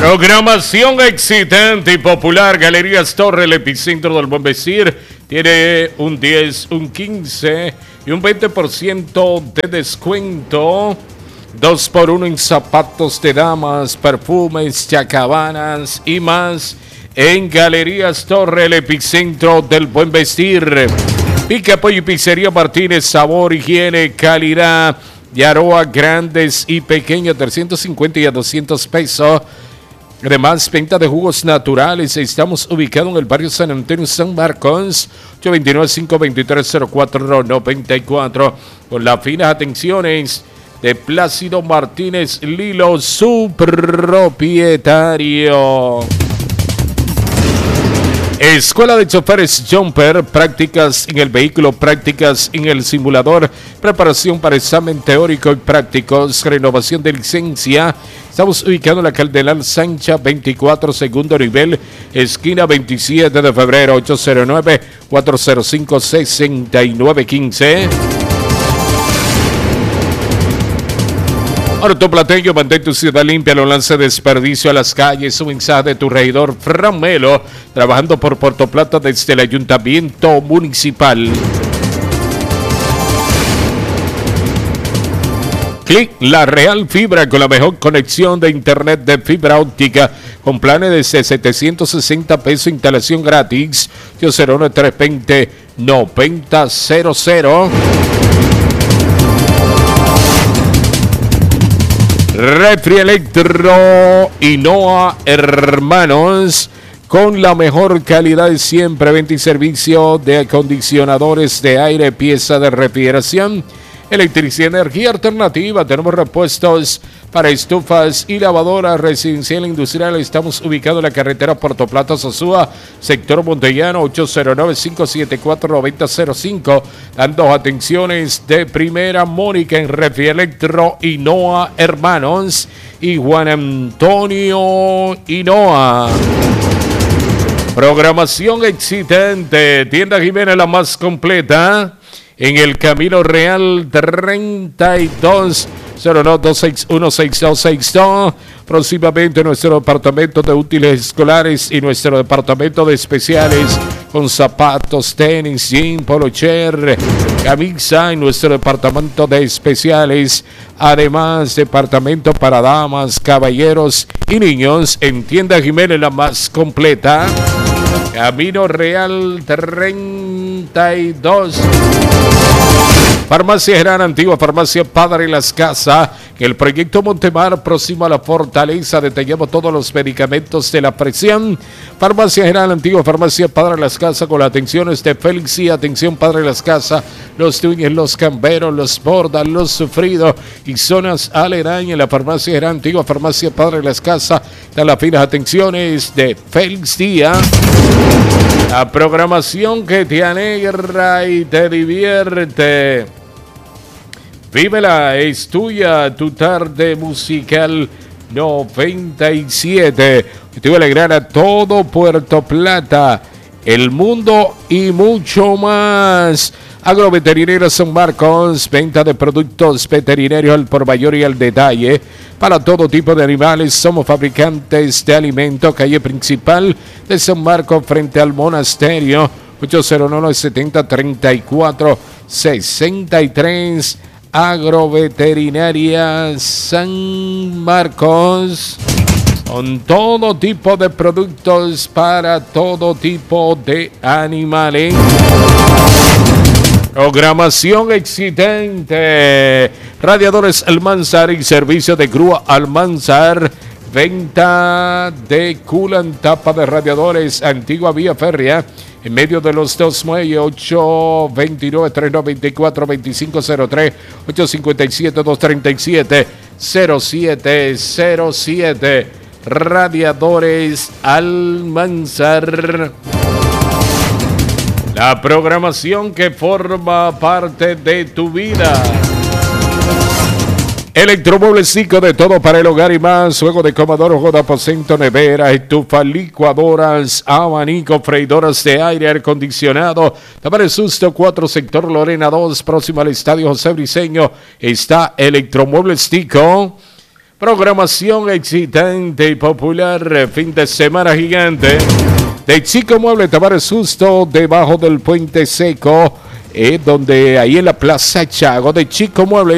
Programación excitante y popular. Galerías Torre, el epicentro del buen vestir. Tiene un 10, un 15 y un 20% de descuento. 2x1 en zapatos de damas, perfumes, chacabanas y más. En Galerías Torre, el epicentro del buen vestir. Pica Pollo y Pizzería Martínez. Sabor, higiene, calidad. Yaroa grandes y pequeños, 350 y a 200 pesos. Además, venta de jugos naturales. Estamos ubicados en el barrio San Antonio, San Marcos, 829-523-0494. Con las finas atenciones de Plácido Martínez Lilo, su propietario. Escuela de Choferes Jumper, prácticas en el vehículo, prácticas en el simulador, preparación para examen teórico y prácticos, renovación de licencia. Estamos ubicados en la Cardenal Sancha 24, segundo nivel, esquina 27 de febrero, 809-405-6915. Ortoplateño, mantén tu ciudad limpia, no lance desperdicio a las calles. Un mensaje de tu regidor Fran Melo, trabajando por Puerto Plata desde el Ayuntamiento Municipal. Clic La Real Fibra, con la mejor conexión de internet de fibra óptica, con planes de 760 pesos, instalación gratis. 809-320-9000. Refri Electro Hinoa Hermanos, con la mejor calidad de siempre. Venta y servicio de acondicionadores de aire, pieza de refrigeración, electricidad, energía alternativa. Tenemos repuestos para estufas y lavadoras residencial e industrial. Estamos ubicados en la carretera Puerto Plata, Sosúa, sector Montellano, 809-574-9005. Dando atenciones de primera. Mónica en Refri Electro Hinoa Hermanos y Juan Antonio Hinoa. Programación excitante. Tienda Jiménez, la más completa, en el Camino Real 32 02-261-6262. Próximamente nuestro departamento de útiles escolares y nuestro departamento de especiales, con zapatos, tenis, jean, polocher, camisa, en nuestro departamento de especiales. Además, departamento para damas, caballeros y niños en Tienda Jiménez, la más completa. Camino Real 32. Farmacia General, antigua Farmacia Padre Las Casas, en el proyecto Montemar, próximo a la Fortaleza. Detallamos todos los medicamentos de la presión. Farmacia General, antigua Farmacia Padre Las Casas, con las atenciones de Félix y atención Padre Las Casas, los Tuñes, los Camberos, los Bordas, los Sufridos y zonas aledañas. La Farmacia General, antigua Farmacia Padre Las Casas, están las finas atenciones de Félix Díaz. La programación que te alegra y te divierte. Vívela, es tuya, tu tarde musical 97. Te voy a alegrar a todo Puerto Plata, el mundo y mucho más. Agroveterinaria San Marcos, venta de productos veterinarios al por mayor y al detalle para todo tipo de animales. Somos fabricantes de alimentos. Calle principal de San Marcos, frente al monasterio, 809-70-34-63. Agroveterinaria San Marcos, con todo tipo de productos para todo tipo de animales. Programación excitante. Radiadores Almanzar y servicio de grúa Almanzar. Venta de culan, tapa de radiadores, antigua vía férrea, en medio de los dos muelles. 829-394-2503, 857-237-0707. Radiadores Almanzar. La programación que forma parte de tu vida. Electromuebles Tico, de todo para el hogar y más. Juego de comedor, juego de aposento, nevera, estufa, licuadoras, abanico, freidoras de aire, aire acondicionado. Tamara Susto 4, sector Lorena 2, próximo al Estadio José Briceño. Está Electromuebles Tico. Programación excitante y popular, fin de semana gigante de Chico Mueble Tabar Susto, debajo del Puente Seco, donde ahí en la Plaza Chago de Chico Mueble.